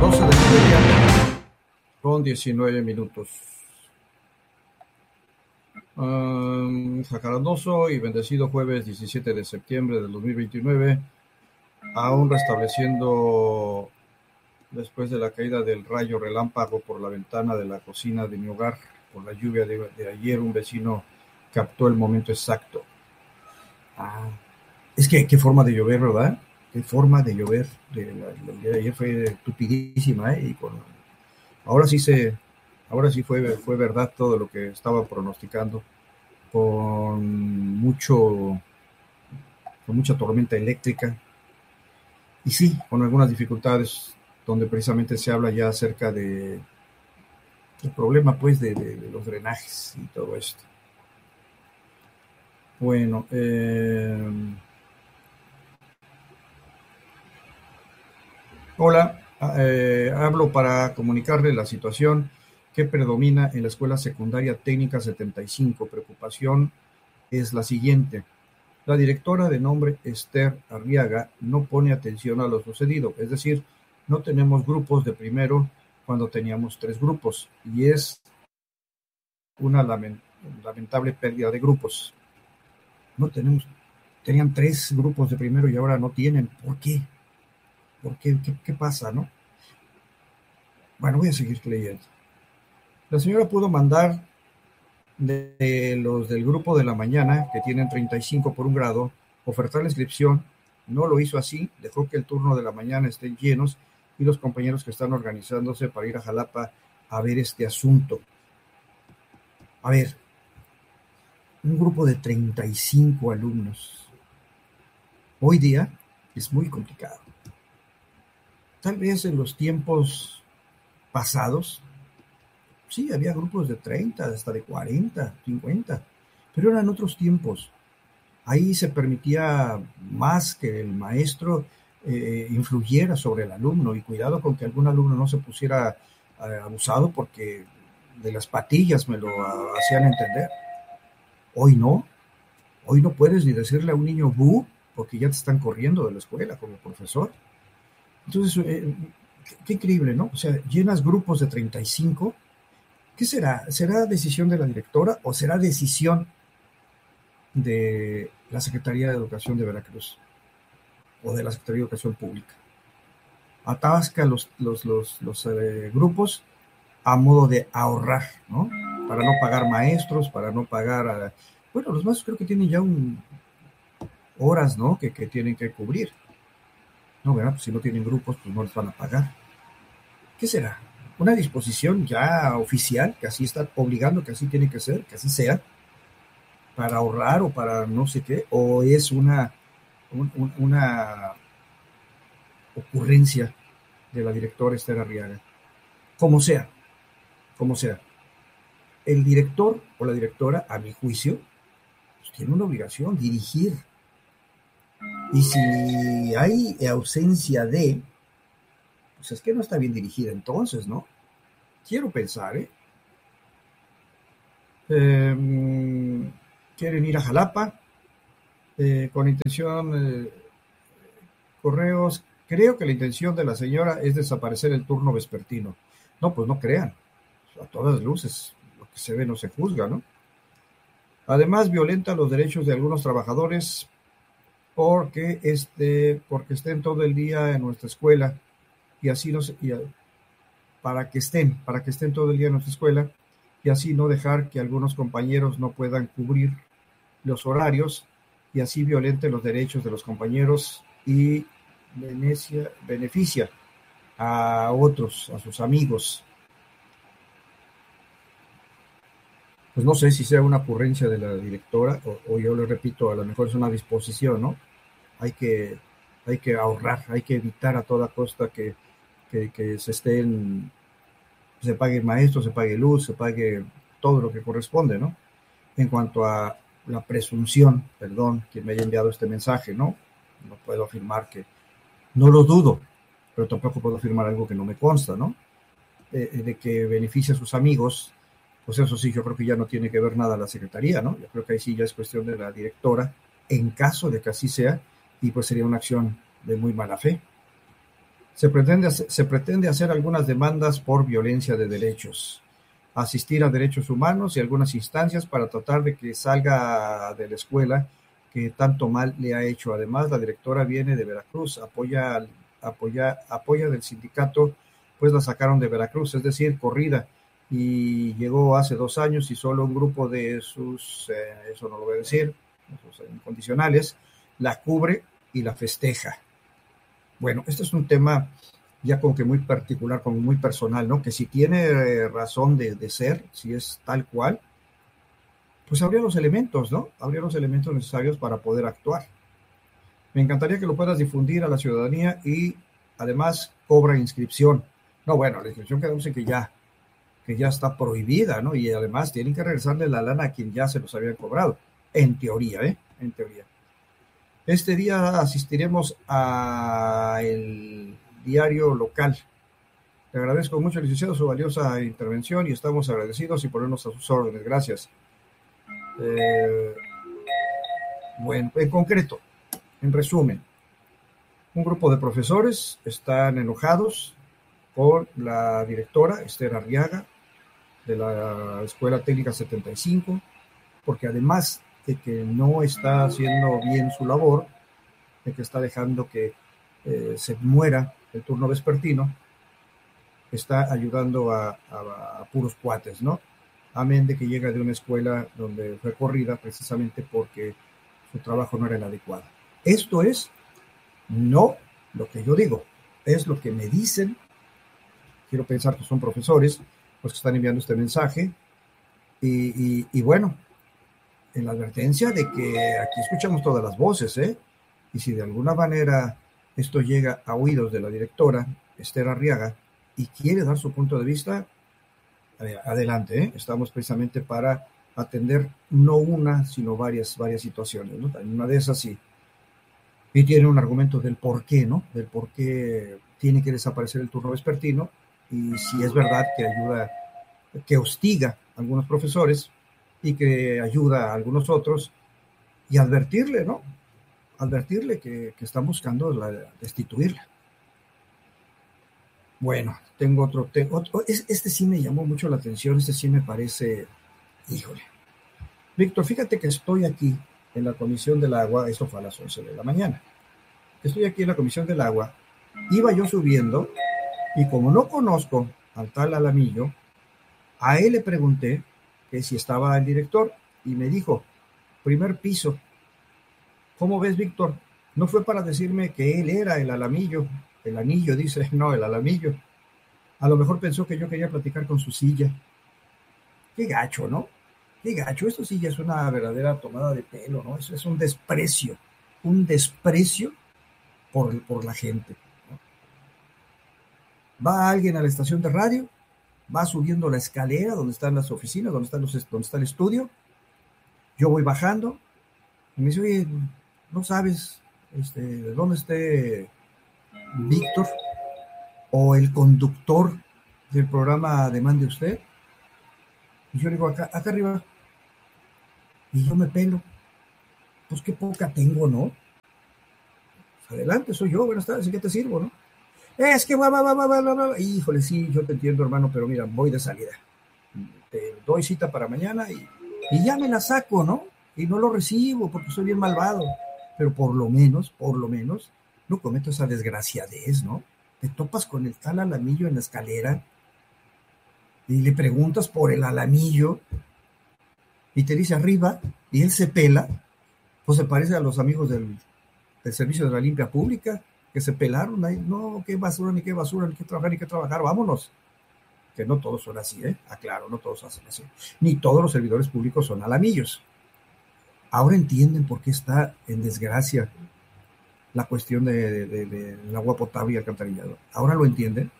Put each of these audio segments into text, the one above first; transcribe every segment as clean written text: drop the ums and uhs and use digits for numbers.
12 del mediodía con 19 minutos. Jacarandoso y bendecido jueves 17 de septiembre del 2029, aún restableciendo después de la caída del rayo relámpago por la ventana de la cocina de mi hogar, por la lluvia de ayer, un vecino captó el momento exacto. Es que qué forma de llover, ¿verdad? Qué forma de llover. El día de ayer fue tupidísima, ¿eh? Ahora sí fue verdad todo lo que estaba pronosticando, con mucha tormenta eléctrica, y sí, con algunas dificultades, donde precisamente se habla ya acerca del problema, pues, de los drenajes y todo esto. Bueno, hola, hablo para comunicarle la situación que predomina en la Escuela Secundaria Técnica 75. Preocupación es la siguiente. La directora, de nombre Esther Arriaga, no pone atención a lo sucedido, es decir, no tenemos grupos de primero cuando teníamos 3 grupos, y es una lamentable pérdida de grupos. Tenían 3 grupos de primero y ahora no tienen. ¿Por qué? ¿Por qué? ¿Qué pasa, no? Bueno, voy a seguir leyendo. La señora pudo mandar de los del grupo de la mañana, que tienen 35 por un grado, ofertar la inscripción. No lo hizo así, dejó que el turno de la mañana estén llenos y los compañeros que están organizándose para ir a Jalapa a ver este asunto. A ver, un grupo de 35 alumnos. Hoy día es muy complicado. Tal vez en los tiempos pasados, sí, había grupos de 30, hasta de 40, 50, pero eran otros tiempos. Ahí se permitía más que el maestro influyera sobre el alumno, y cuidado con que algún alumno no se pusiera abusado, porque de las patillas me lo hacían entender. Hoy no puedes ni decirle a un niño "bu", porque ya te están corriendo de la escuela como profesor. Entonces, qué increíble, ¿no? O sea, llenas grupos de 35. ¿Qué será? ¿Será decisión de la directora o será decisión de la Secretaría de Educación de Veracruz o de la Secretaría de Educación Pública? Atasca los grupos a modo de ahorrar, ¿no? Para no pagar maestros, para no pagar bueno, los maestros creo que tienen ya horas, ¿no? Que tienen que cubrir. No, ¿verdad? Pues si no tienen grupos, pues no les van a pagar. ¿Qué será? ¿Una disposición ya oficial que así está obligando, que así tiene que ser, que así sea, para ahorrar o para no sé qué? ¿O es una ocurrencia de la directora Esther Arriaga? Como sea. El director o la directora, a mi juicio, pues tiene una obligación: dirigir. Y si hay ausencia de, pues es que no está bien dirigida entonces, ¿no? Quiero pensar, quieren ir a Jalapa con intención, correos. Creo que la intención de la señora es desaparecer el turno vespertino. No, pues no crean. A todas luces, lo que se ve no se juzga, ¿no? Además, violenta los derechos de algunos trabajadores porque estén todo el día en nuestra escuela, y así no se, para que estén todo el día en nuestra escuela, y así no dejar que algunos compañeros no puedan cubrir los horarios, y así violente los derechos de los compañeros y beneficia a otros, a sus amigos. Pues no sé si sea una ocurrencia de la directora o yo le repito, a lo mejor es una disposición, ¿no? Hay que ahorrar, hay que evitar a toda costa que se pague maestro, se pague luz, se pague todo lo que corresponde, ¿no? En cuanto a la presunción, perdón, quien me haya enviado este mensaje, ¿no? No puedo afirmar que, no lo dudo, pero tampoco puedo afirmar algo que no me consta, ¿no? De que beneficia a sus amigos, pues eso sí, yo creo que ya no tiene que ver nada la Secretaría, ¿no? Yo creo que ahí sí ya es cuestión de la directora, en caso de que así sea, y pues sería una acción de muy mala fe. Se pretende hacer algunas demandas por violencia de derechos, asistir a derechos humanos y algunas instancias para tratar de que salga de la escuela que tanto mal le ha hecho. Además, la directora viene de Veracruz, apoya del sindicato, pues la sacaron de Veracruz, es decir, corrida, y llegó hace 2 años y solo un grupo de sus, eso no lo voy a decir, sus incondicionales, la cubre y la festeja. Bueno, este es un tema ya como que muy particular, como muy personal, ¿no? Que si tiene razón de ser, si es tal cual, pues habría los elementos, ¿no? Habría los elementos necesarios para poder actuar. Me encantaría que lo puedas difundir a la ciudadanía y además cobra inscripción. No, bueno, la inscripción quedamos en que ya está prohibida, ¿no? Y además tienen que regresarle la lana a quien ya se los habían cobrado. En teoría, ¿eh? En teoría. Este día asistiremos a el diario local. Le agradezco mucho, licenciado, su valiosa intervención y estamos agradecidos y ponernos a sus órdenes. Gracias. Eh, bueno, en concreto, en resumen, un grupo de profesores están enojados con la directora, Esther Arriaga, de la Escuela Técnica 75, porque además de que no está haciendo bien su labor, de que está dejando que se muera el turno vespertino, está ayudando a puros cuates, ¿no? Amén de que llega de una escuela donde fue corrida precisamente porque su trabajo no era el adecuado. Esto es no lo que yo digo, es lo que me dicen. Quiero pensar que son profesores los que están enviando este mensaje. Y bueno, en la advertencia de que aquí escuchamos todas las voces, ¿eh? Y si de alguna manera esto llega a oídos de la directora, Esther Arriaga, y quiere dar su punto de vista, adelante, ¿eh? Estamos precisamente para atender no una, sino varias situaciones, ¿no? En una de esas sí. Y tiene un argumento del por qué, ¿no? Del por qué tiene que desaparecer el turno vespertino, y si es verdad que ayuda, que hostiga a algunos profesores y que ayuda a algunos otros, y advertirle, ¿no? Advertirle que están buscando destituirla. Bueno, tengo otro, este sí me llamó mucho la atención, este sí me parece, híjole. Víctor, fíjate que estoy aquí en la Comisión del Agua, esto fue a las 11 de la mañana, estoy aquí en la Comisión del Agua, iba yo subiendo, y como no conozco al tal Alamillo, a él le pregunté que si estaba el director, y me dijo, primer piso. ¿Cómo ves, Víctor? No fue para decirme que él era el Alamillo, el anillo, dice, no, el Alamillo. A lo mejor pensó que yo quería platicar con su silla. Qué gacho, ¿no? Qué gacho. Esto sí ya es una verdadera tomada de pelo, ¿no? Eso es un desprecio por la gente, ¿no? Va alguien a la estación de radio, va subiendo la escalera donde están las oficinas, donde está el estudio. Yo voy bajando y me dice, oye, ¿no sabes dónde esté Víctor o el conductor del programa Demande Usted? Y yo le digo, acá arriba. Y yo me pelo. Pues qué poca tengo, ¿no? Adelante, soy yo, buenas tardes, ¿en qué te sirvo, no? Es que híjole, sí, yo te entiendo, hermano, pero mira, voy de salida. Te doy cita para mañana y ya me la saco, ¿no? Y no lo recibo porque soy bien malvado. Pero por lo menos, no cometo esa desgraciadez, ¿no? Te topas con el tal Alamillo en la escalera y le preguntas por el Alamillo y te dice arriba y él se pela, pues se parece a los amigos del servicio de la limpia pública que se pelaron ahí, no, qué basura, ni qué trabajar, vámonos. Que no todos son así, aclaro, no todos hacen así, ni todos los servidores públicos son Alamillos. Ahora entienden por qué está en desgracia la cuestión del agua potable y alcantarillado. Ahora lo entienden.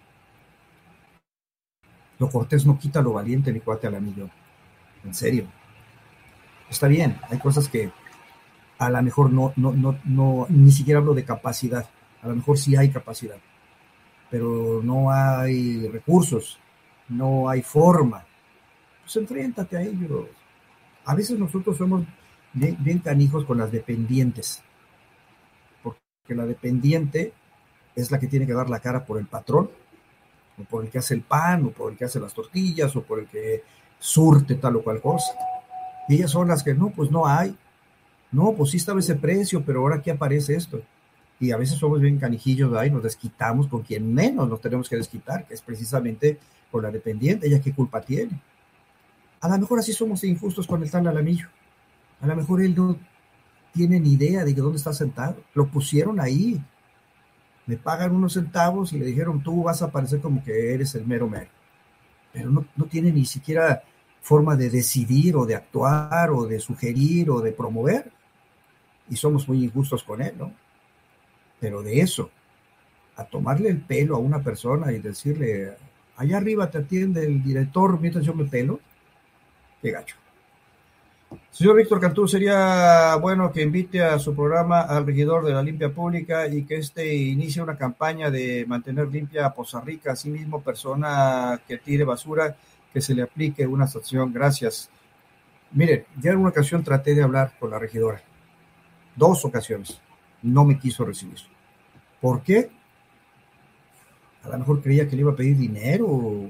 Lo cortés no quita lo valiente, ni cuate Alamillo. En serio. Está bien, hay cosas que a lo mejor no, ni siquiera hablo de capacidad. A lo mejor sí hay capacidad, pero no hay recursos, no hay forma. Pues enfréntate a ellos. A veces nosotros somos bien canijos con las dependientes, porque la dependiente es la que tiene que dar la cara por el patrón, o por el que hace el pan, o por el que hace las tortillas, o por el que surte tal o cual cosa. Y ellas son las que, no, pues no hay. No, pues sí estaba ese precio, pero ahora aquí aparece esto. Y a veces somos bien canijillos, ¿verdad? Y nos desquitamos con quien menos nos tenemos que desquitar, que es precisamente con la dependiente. ¿Ella qué culpa tiene? A lo mejor así somos injustos con el tal Alamillo. A lo mejor él no tiene ni idea de dónde está sentado. Lo pusieron ahí. Le pagan unos centavos y le dijeron, tú vas a parecer como que eres el mero mero. Pero no tiene ni siquiera forma de decidir o de actuar o de sugerir o de promover. Y somos muy injustos con él, ¿no? Pero de eso, a tomarle el pelo a una persona y decirle, allá arriba te atiende el director mientras yo me pelo, qué gacho. Señor Víctor Cantú, sería bueno que invite a su programa al regidor de la limpia pública y que inicie una campaña de mantener limpia a Poza Rica. Asimismo, persona que tire basura, que se le aplique una sanción. Gracias. Miren, ya en una ocasión traté de hablar con la regidora. 2 ocasiones. No me quiso recibir. ¿Por qué? A lo mejor creía que le iba a pedir dinero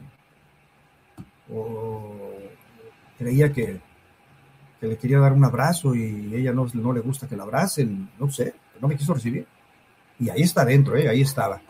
o creía que le quería dar un abrazo y ella no le gusta que la abracen, no sé, no me quiso recibir. Y ahí está adentro, ahí estaba.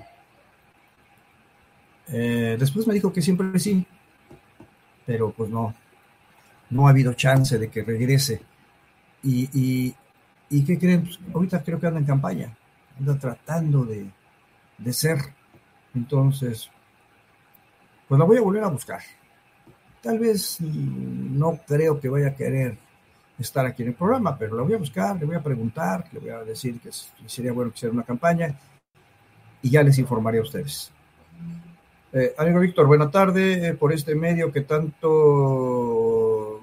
Después me dijo que siempre sí, pero pues no ha habido chance de que regrese. ¿Y qué creen? Pues, ahorita creo que anda en campaña, anda tratando de ser. Entonces, pues la voy a volver a buscar. Tal vez no creo que vaya a querer estar aquí en el programa, pero la voy a buscar, le voy a preguntar, le voy a decir que sería bueno que hiciera una campaña y ya les informaré a ustedes. Amigo Víctor, buena tarde, por este medio que tanto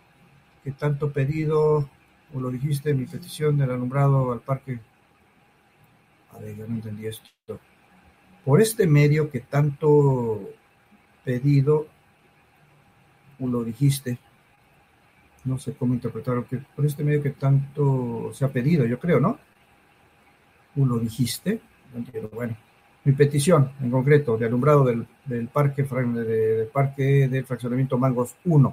pedido, o lo dijiste, mi petición del alumbrado al parque. A ver, yo no entendí esto. Por este medio que tanto pedido, o lo dijiste, no sé cómo interpretarlo, que por este medio que tanto se ha pedido, yo creo, ¿no? ¿Tú lo dijiste? No entiendo. Bueno, mi petición en concreto de alumbrado del parque del fraccionamiento Mangos 1,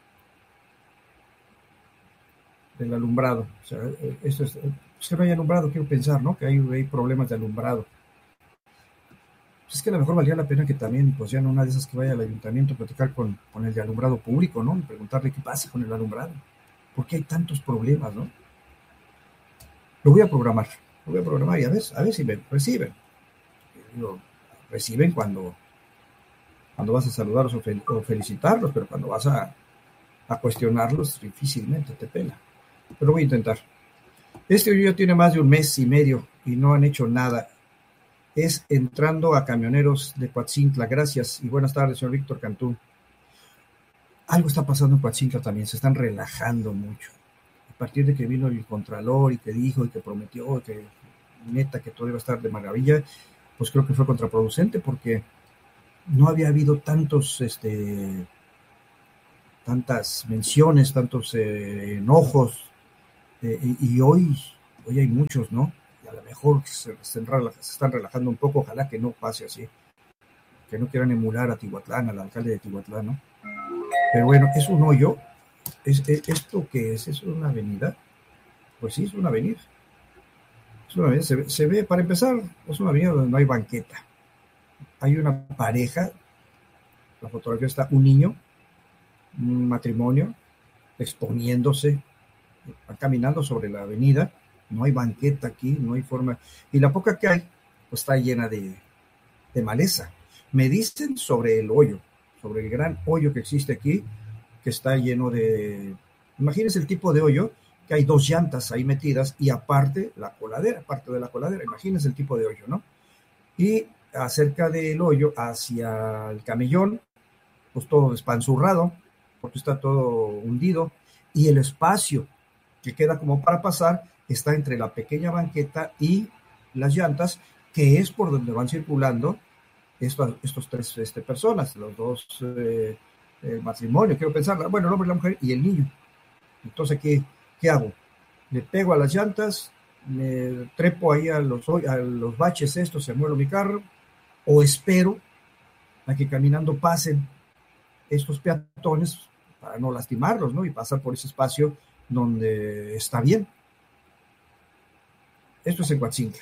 del alumbrado. O sea, esto es, pues que no hay alumbrado, quiero pensar, ¿no? Que hay problemas de alumbrado. Pues es que a lo mejor valdría la pena que también, pues ya en una de esas que vaya al ayuntamiento a platicar con el de alumbrado público, ¿no? Y preguntarle qué pasa con el alumbrado. ¿Por qué hay tantos problemas, no? Lo voy a programar y a ver si me reciben. Digo, reciben cuando vas a saludarlos o felicitarlos, pero cuando vas a cuestionarlos, difícilmente te pela. Pero voy a intentar. Este hoyo tiene más de 1 mes y medio y no han hecho nada. Es entrando a camioneros de Coatzintla. Gracias y buenas tardes, señor Víctor Cantú. Algo está pasando en Coatzintla también, se están relajando mucho. A partir de que vino el contralor y que dijo y que prometió que neta que todo iba a estar de maravilla, pues creo que fue contraproducente porque no había habido tantas menciones, tantos enojos, y hoy hay muchos, ¿no? Y a lo mejor se están relajando un poco, ojalá que no pase así, que no quieran emular a Tihuatlán, al alcalde de Tihuatlán, ¿no? Pero bueno, es un hoyo. ¿Esto qué es? ¿Es una avenida? Pues sí, es una avenida. Se ve, para empezar, es una avenida donde no hay banqueta. Hay una pareja, la fotografía está un niño, un matrimonio, exponiéndose, van caminando sobre la avenida, no hay banqueta aquí, no hay forma, y la poca que hay, pues está llena de maleza. Me dicen sobre el hoyo, sobre el gran hoyo que existe aquí, que está lleno de, imagínense el tipo de hoyo, que hay 2 llantas ahí metidas, y aparte parte de la coladera, imagínense el tipo de hoyo, ¿no? Y acerca del hoyo, hacia el camellón, pues todo despanzurrado, porque está todo hundido, y el espacio que queda como para pasar está entre la pequeña banqueta y las llantas, que es por donde van circulando estos 3 personas, los 2 matrimonios, quiero pensar, bueno, el hombre, la mujer y el niño. Entonces, ¿qué hago? ¿Le pego a las llantas me trepo ahí a los baches estos, se mueve mi carro, o espero a que caminando pasen estos peatones para no lastimarlos, ¿no? Y pasar por ese espacio donde está bien. Esto es en Coatzinca.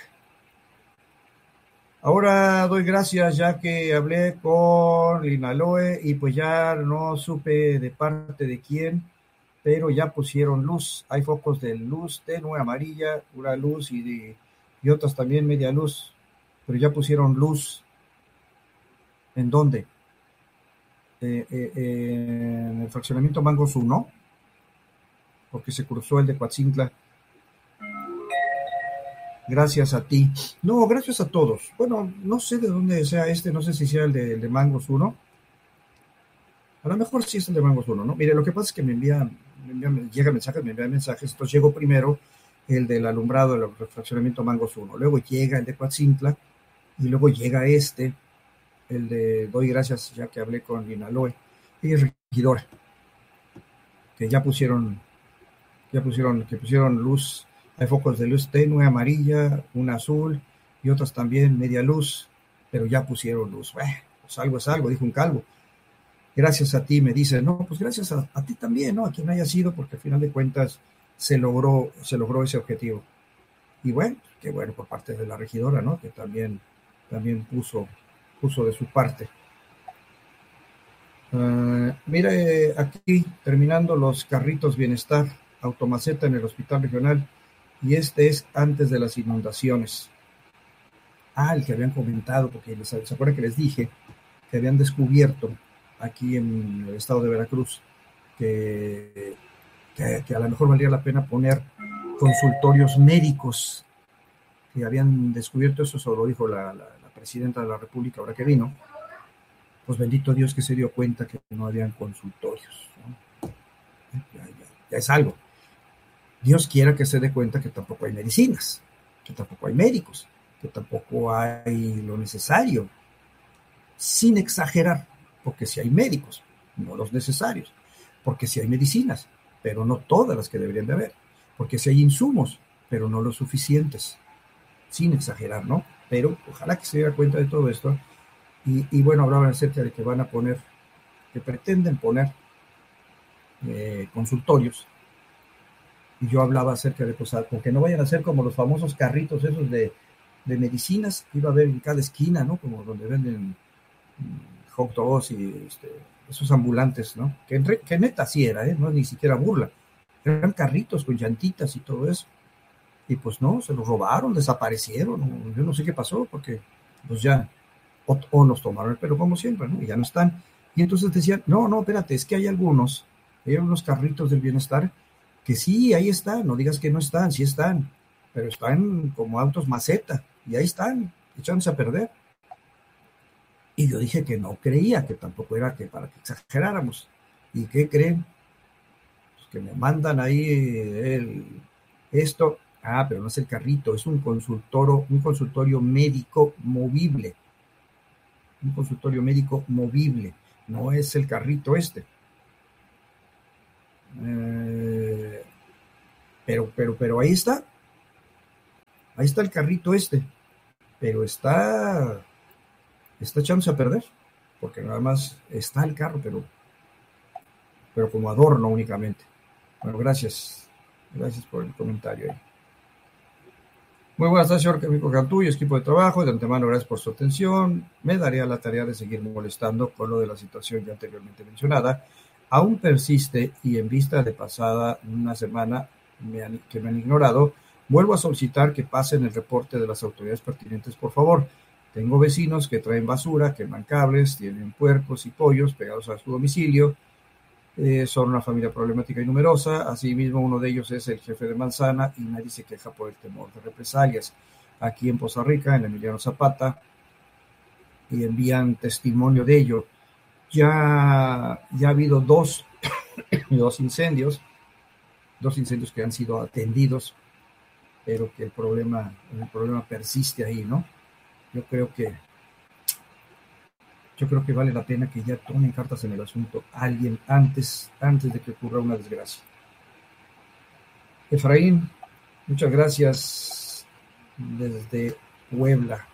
Ahora doy gracias ya que hablé con Linaloe y pues ya no supe de parte de quién, pero ya pusieron luz. Hay focos de luz tenue amarilla, una luz y otras también media luz, pero ya pusieron luz. ¿En dónde? En el fraccionamiento Mangos 1, porque se cruzó el de Coatzintla. Gracias a ti. No, gracias a todos. Bueno, no sé de dónde sea no sé si sea el de Mangos 1. A lo mejor sí es el de Mangos 1, ¿no? Mire, lo que pasa es que llegan mensajes, me envían mensajes, entonces llegó primero el del alumbrado del fraccionamiento Mangos 1, luego llega el de Coatzintla y luego llega el de Doy Gracias, ya que hablé con Linaloe. Ella es regidora, que pusieron luz. Hay focos de luz tenue, amarilla, una azul y otras también media luz, pero ya pusieron luz. Pues algo es algo, dijo un calvo. Gracias a ti, me dice, no, pues gracias a ti también, ¿no? A quien haya sido, porque al final de cuentas se logró ese objetivo. Y bueno, qué bueno por parte de la regidora, ¿no? Que también puso de su parte. Mire, aquí terminando los carritos bienestar, automaceta en el hospital regional, y este es antes de las inundaciones. El que habían comentado, porque ¿se acuerdan que les dije que habían descubierto aquí en el estado de Veracruz que a lo mejor valía la pena poner consultorios médicos, que habían descubierto eso? Eso lo dijo la presidenta de la República ahora que vino. Pues bendito Dios que se dio cuenta que no habían consultorios, ¿no? Ya es algo. Dios quiera que se dé cuenta que tampoco hay medicinas, que tampoco hay médicos, que tampoco hay lo necesario, sin exagerar, porque si hay médicos, no los necesarios, porque si hay medicinas, pero no todas las que deberían de haber, porque si hay insumos, pero no los suficientes, sin exagerar, ¿no? Pero ojalá que se diera cuenta de todo esto. Y bueno, hablaban acerca de que van a poner, que pretenden poner consultorios. Y yo hablaba acerca de, pues, que no vayan a ser como los famosos carritos esos de medicinas que iba a haber en cada esquina, ¿no? Como donde venden hot dogs y esos ambulantes, ¿no? Que neta sí era, no es ni siquiera burla. Eran carritos con llantitas y todo eso. Y pues no, se los robaron, desaparecieron. Yo no sé qué pasó, porque pues ya, o nos tomaron el pelo como siempre, ¿no? Y ya no están. Y entonces decían, no, espérate, es que hay unos carritos del bienestar que sí, ahí están, no digas que no están, sí están, pero están como autos maceta, y ahí están, echándose a perder. Y yo dije que no creía, que tampoco era que para que exageráramos. ¿Y qué creen? Pues que me mandan ahí esto. Pero no es el carrito, es un consultorio médico movible. Un consultorio médico movible, no es el carrito este. Pero ahí está el carrito este, pero está echándose a perder, porque nada más está el carro, pero como adorno únicamente. Bueno, gracias por el comentario ahí. Muy buenas tardes, señor Camilo Cantú y equipo de trabajo. De antemano, gracias por su atención. Me daría la tarea de seguir molestando con lo de la situación ya anteriormente mencionada. Aún persiste, y en vista de pasada una semana que me han ignorado, vuelvo a solicitar que pasen el reporte de las autoridades pertinentes, por favor. Tengo vecinos que traen basura, queman cables, tienen puercos y pollos pegados a su domicilio. Son una familia problemática y numerosa. Asimismo, uno de ellos es el jefe de manzana y nadie se queja por el temor de represalias. Aquí en Poza Rica, en Emiliano Zapata, y envían testimonio de ello. Ya ha habido dos incendios que han sido atendidos, pero que el problema persiste ahí, ¿no? Yo creo que vale la pena que ya tomen cartas en el asunto alguien antes de que ocurra una desgracia. Efraín, Muchas gracias desde Puebla.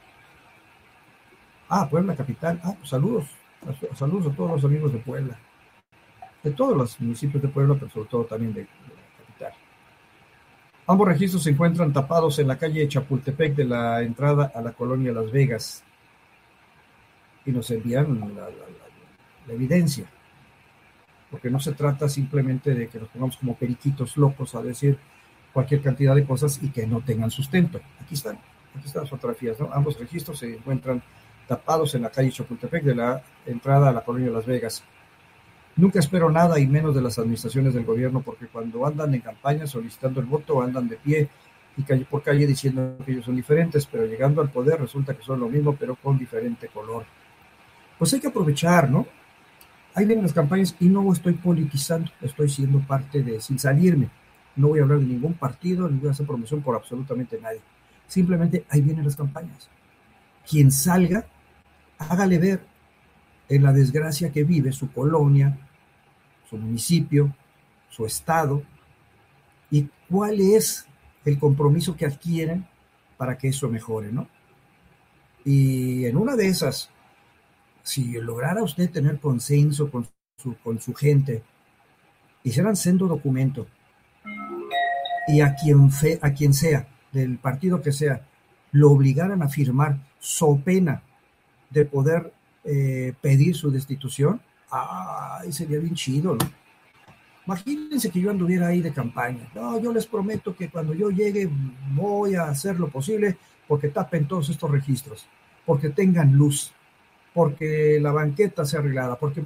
Puebla capital. Pues saludos. Saludos a todos los amigos de Puebla. De todos los municipios de Puebla, pero sobre todo también de la capital. Ambos registros se encuentran tapados en la calle Chapultepec de la entrada a la colonia Las Vegas. Y nos envían la evidencia. Porque no se trata simplemente de que nos pongamos como periquitos locos a decir cualquier cantidad de cosas y que no tengan sustento. Aquí están las fotografías, ¿no? Ambos registros se encuentran tapados en la calle Chapultepec de la entrada a la colonia Las Vegas. Nunca espero nada y menos de las administraciones del gobierno, porque cuando andan en campaña solicitando el voto, andan de pie y calle por calle diciendo que ellos son diferentes, pero llegando al poder resulta que son lo mismo, pero con diferente color. Pues hay que aprovechar, ¿no? Ahí vienen las campañas y no estoy politizando, estoy siendo parte de, sin salirme. No voy a hablar de ningún partido, ni voy a hacer promoción por absolutamente nadie. Simplemente ahí vienen las campañas. Quien salga, hágale ver en la desgracia que vive su colonia, su municipio, su estado, y cuál es el compromiso que adquieren para que eso mejore, ¿no? Y en una de esas, si lograra usted tener consenso con su gente, hicieran sendo documento, y a quien sea, del partido que sea, lo obligaran a firmar so pena de poder pedir su destitución, sería bien chido, ¿no? Imagínense que yo anduviera ahí de campaña. No, yo les prometo que cuando yo llegue voy a hacer lo posible porque tapen todos estos registros, porque tengan luz, porque la banqueta sea arreglada, porque.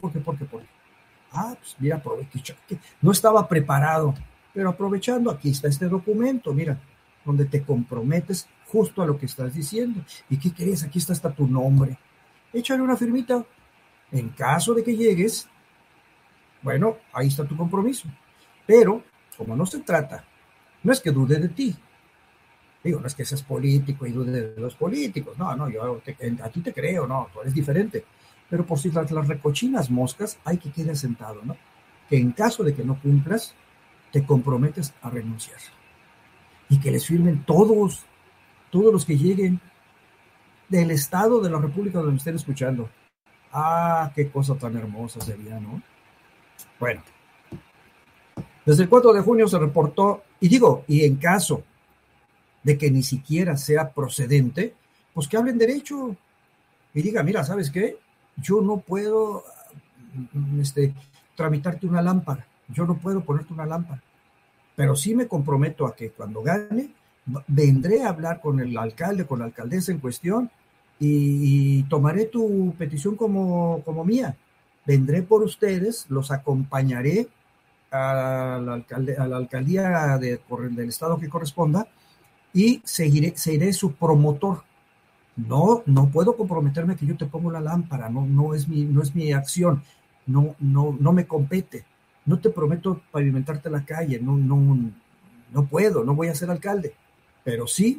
Pues mira, no estaba preparado, pero aprovechando, aquí está este documento, mira, donde te comprometes justo a lo que estás diciendo. ¿Y qué querés? Aquí está hasta tu nombre. Échale una firmita. En caso de que llegues, bueno, ahí está tu compromiso. Pero, como no se trata, no es que dude de ti. Digo, no es que seas político y dude de los políticos. No, yo a ti te creo, no, tú eres diferente. Pero por si las recochinas moscas, hay que quedar sentado, ¿no? Que en caso de que no cumplas, te comprometes a renunciar. Y que les firmen todos los que lleguen del estado de la República donde me estén escuchando. Qué cosa tan hermosa sería, ¿no? Bueno, desde el 4 de junio se reportó, y en caso de que ni siquiera sea procedente, pues que hablen derecho y diga, mira, ¿sabes qué? Yo no puedo tramitarte una lámpara, yo no puedo ponerte una lámpara, pero sí me comprometo a que cuando gane, vendré a hablar con el alcalde, con la alcaldesa en cuestión, y tomaré tu petición como mía. Vendré por ustedes, los acompañaré a la alcaldía del estado que corresponda y seré su promotor. No puedo comprometerme que yo te pongo la lámpara, no es mi acción, no me compete. No te prometo pavimentarte la calle, no puedo, no voy a ser alcalde, pero sí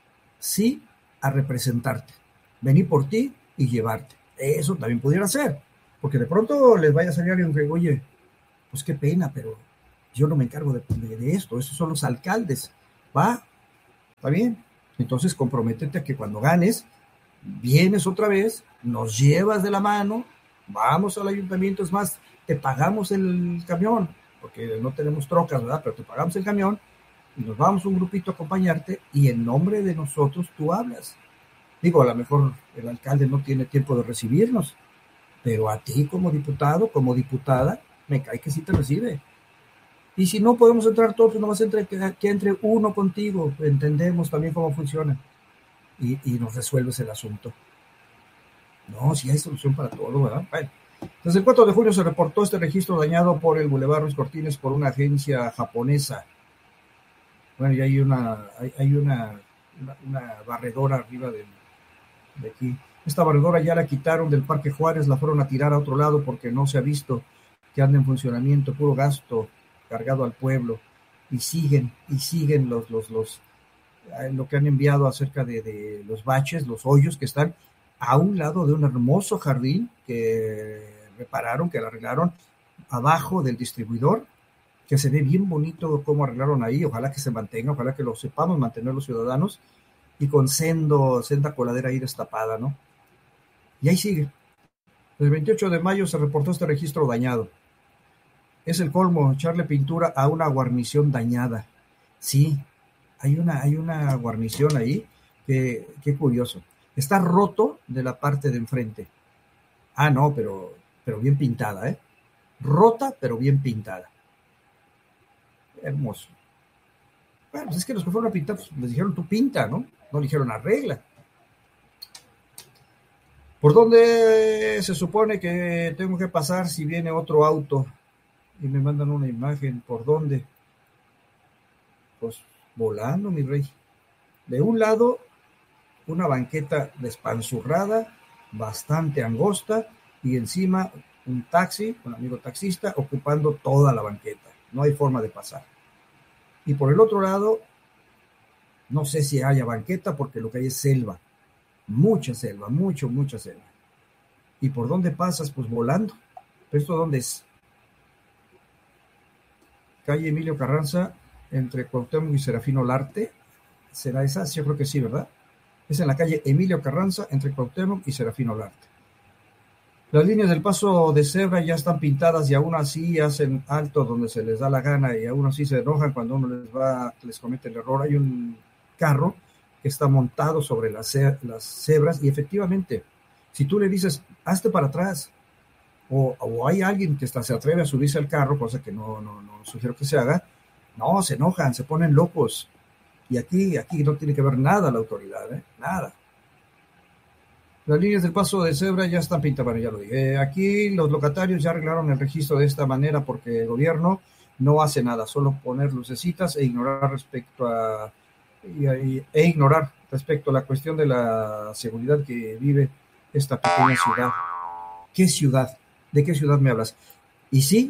a representarte, venir por ti y llevarte. Eso también pudiera ser, porque de pronto les vaya a salir alguien que, oye, pues qué pena, pero yo no me encargo de esto, esos son los alcaldes, ¿va? ¿Está bien? Entonces comprométete a que cuando ganes, vienes otra vez, nos llevas de la mano, vamos al ayuntamiento, es más, te pagamos el camión, porque no tenemos trocas, ¿verdad? Pero te pagamos el camión y nos vamos un grupito a acompañarte y en nombre de nosotros tú hablas. Digo, a lo mejor el alcalde no tiene tiempo de recibirnos, pero a ti como diputado, como diputada, me cae que sí te recibe. Y si no podemos entrar todos, pues nomás que entre uno contigo, entendemos también cómo funciona y nos resuelves el asunto. No, si hay solución para todo, ¿verdad? Bueno, desde el 4 de junio se reportó este registro dañado por el Boulevard Ruiz Cortines por una agencia japonesa. Bueno, y hay una barredora arriba de aquí. Esta barredora ya la quitaron del Parque Juárez, la fueron a tirar a otro lado porque no se ha visto que anda en funcionamiento, puro gasto cargado al pueblo, y siguen lo que han enviado acerca de los baches, los hoyos que están a un lado de un hermoso jardín que repararon, que arreglaron abajo del distribuidor, que se ve bien bonito cómo arreglaron ahí, ojalá que se mantenga, ojalá que lo sepamos mantener los ciudadanos, y con senda coladera ahí destapada, ¿no? Y ahí sigue. El 28 de mayo se reportó este registro dañado. Es el colmo, echarle pintura a una guarnición dañada. Sí, hay una guarnición ahí, qué curioso. Está roto de la parte de enfrente. Ah, no, pero bien pintada, ¿eh? Rota, pero bien pintada. Hermoso. Bueno, pues es que los que fueron a pintar, pues les dijeron, tú pinta, ¿no? No le dijeron arregla. ¿Por dónde se supone que tengo que pasar si viene otro auto? Y me mandan una imagen. ¿Por dónde? Pues volando, mi rey. De un lado, una banqueta despanzurrada, bastante angosta, y encima un taxi, un amigo taxista, ocupando toda la banqueta. No hay forma de pasar. Y por el otro lado, no sé si haya banqueta, porque lo que hay es selva. Mucha selva, mucha selva. ¿Y por dónde pasas? Pues volando. ¿Pero esto dónde es? Calle Emilio Carranza, entre Cuauhtémoc y Serafín Olarte. ¿Será esa? Yo creo que sí, ¿verdad? Es en la calle Emilio Carranza, entre Cuauhtémoc y Serafín Olarte. Las líneas del paso de cebra ya están pintadas y aún así hacen alto donde se les da la gana y aún así se enojan cuando uno les comete el error. Hay un carro que está montado sobre las cebras y efectivamente, si tú le dices, hazte para atrás, o hay alguien que hasta se atreve a subirse al carro, cosa que no sugiero que se haga, no, se enojan, se ponen locos. Y aquí no tiene que ver nada la autoridad, nada. Las líneas del paso de cebra ya están pintadas, bueno, ya lo dije. Aquí los locatarios ya arreglaron el registro de esta manera porque el gobierno no hace nada, solo poner lucecitas e ignorar respecto a la cuestión de la seguridad que vive esta pequeña ciudad. ¿Qué ciudad? ¿De qué ciudad me hablas? Y sí,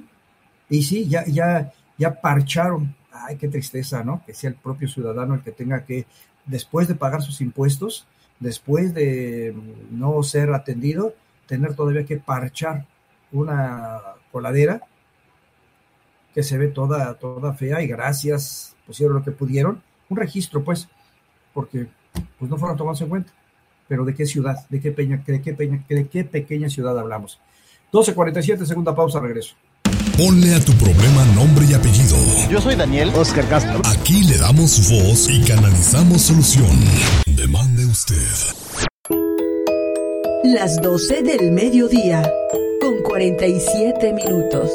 ya parcharon. Ay, qué tristeza, ¿no? Que sea el propio ciudadano el que tenga que, después de pagar sus impuestos, después de no ser atendido, tener todavía que parchar una coladera que se ve toda fea, y gracias, pusieron lo que pudieron, un registro, pues, porque pues no fueron tomados en cuenta. Pero ¿de qué ciudad? ¿De qué pequeña ciudad hablamos? 12:47, segunda pausa, regreso. Ponle a tu problema nombre y apellido. Yo soy Daniel Oscar Castro. Aquí le damos voz y canalizamos solución. Demande usted. Las 12 del mediodía, con 47 minutos.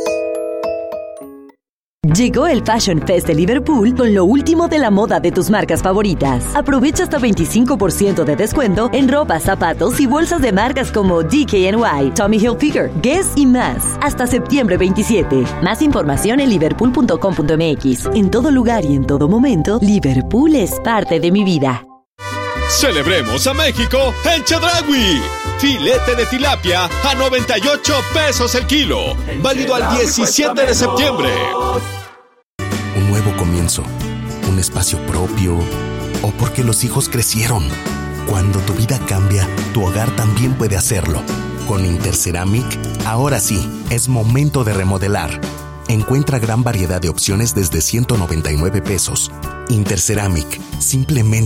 Llegó el Fashion Fest de Liverpool con lo último de la moda de tus marcas favoritas. Aprovecha hasta 25% de descuento en ropa, zapatos y bolsas de marcas como DKNY, Tommy Hilfiger, Guess y más. Hasta septiembre 27. Más información en liverpool.com.mx. En todo lugar y en todo momento, Liverpool es parte de mi vida. Celebremos a México en Chedraui. Filete de tilapia a 98 pesos el kilo. Válido al 17 de septiembre. Un nuevo comienzo, un espacio propio, o porque los hijos crecieron. Cuando tu vida cambia, tu hogar también puede hacerlo. Con Interceramic, ahora sí, es momento de remodelar. Encuentra gran variedad de opciones desde 199 pesos. Interceramic, simplemente